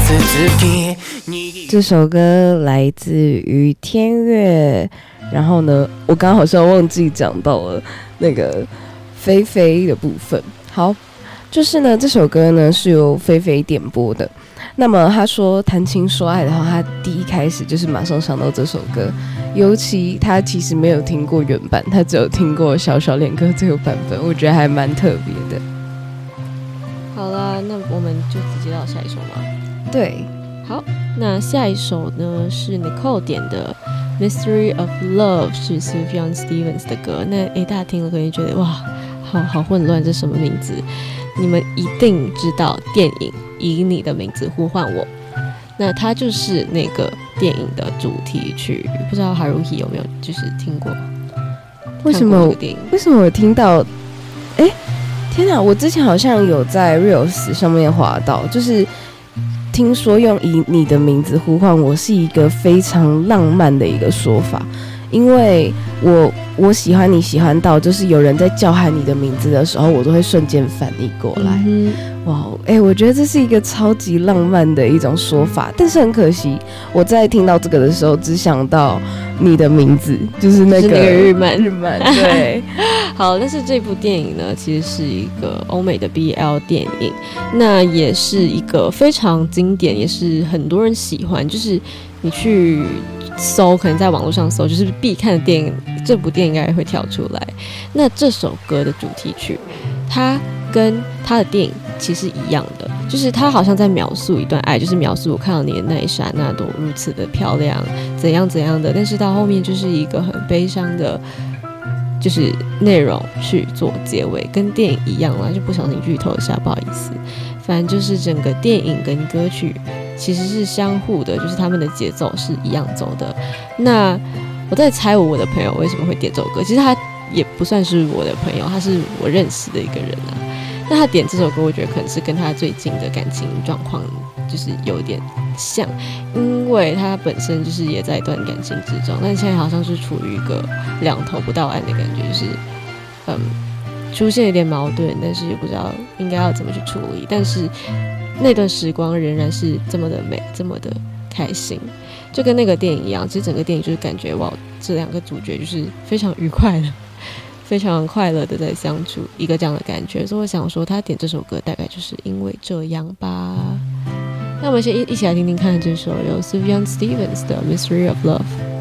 这首歌来自于天乐，然后呢，我刚好像忘记讲到了那个菲菲的部分。好，就是呢，这首歌呢是由菲菲点播的。那么他说谈情说爱的话，他第一开始就是马上想到这首歌，尤其他其实没有听过原版，他只有听过小小恋歌这个版本，我觉得还蛮特别的。 好啦，那我们就直接到下一首吗？ 对， 好，那下一首呢是 Nicole 点的 Mystery of Love， 是 Sufjan Stevens 的歌。那大家听了可能觉得哇，好混乱，这什么名字？你们一定知道电影《以你的名字呼唤我》，那它就是那个电影的主题曲。不知道 Haruhi 有没有就是听过？ 为什么我听到？天哪！我之前好像有在 Reels 上面滑到，就是听说用以你的名字呼唤我是一个非常浪漫的一个说法，因为我喜欢你喜欢到就是有人在叫喊你的名字的时候，我都会瞬间反应过来。哇，我觉得这是一个超级浪漫的一种说法，但是很可惜，我在听到这个的时候，只想到你的名字，就是那个日漫， 对。 好，但是这部电影呢，其实是一个欧美的 BL 电影，那也是一个非常经典，也是很多人喜欢，就是你去搜，可能在网络上搜，就是必看的电影，这部电影应该会跳出来。那这首歌的主题曲，它跟他的电影其实一样的，就是他好像在描述一段爱，就是描述我看到你的那一刹那都如此的漂亮，怎样怎样的，但是到后面就是一个很悲伤的，就是内容去做结尾，跟电影一样啦，就不小心剧透一下，不好意思。反正就是整个电影跟歌曲其实是相互的，就是他们的节奏是一样走的。那我在猜我的朋友为什么会点这首歌，其实他也不算是我的朋友，他是我认识的一个人啊。那他点这首歌，我觉得可能是跟他最近的感情状况就是有点像，因为他本身就是也在一段感情之中，但现在好像是处于一个两头不到岸的感觉，就是出现一点矛盾，但是也不知道应该要怎么去处理。但是那段时光仍然是这么的美，这么的开心，就跟那个电影一样。其实整个电影就是感觉哇，这两个主角就是非常愉快的。非常快乐的在相处，一个这样的感觉，所以我想说他点这首歌大概就是因为这样吧。那我们先一起来听听看这首由 Sufjan Stevens 的 Mystery of Love。